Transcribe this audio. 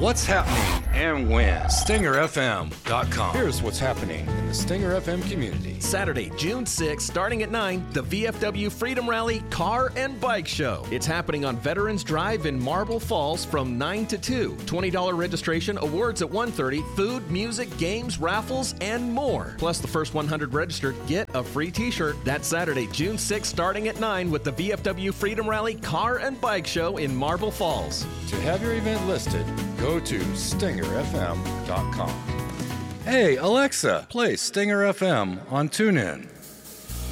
What's happening and when? StingerFM.com. Here's what's happening in the Stinger FM community. Saturday, June 6th, starting at 9, the VFW Freedom Rally Car and Bike Show. It's happening on Veterans Drive in Marble Falls from 9 to 2. $20 registration, awards at 1:30, food, music, games, raffles, and more. Plus, the first 100 registered get a free t-shirt. That's Saturday, June 6th, starting at 9 with the VFW Freedom Rally Car and Bike Show in Marble Falls. To have your event listed, go to StingerFM.com. Hey, Alexa, play Stinger FM on TuneIn.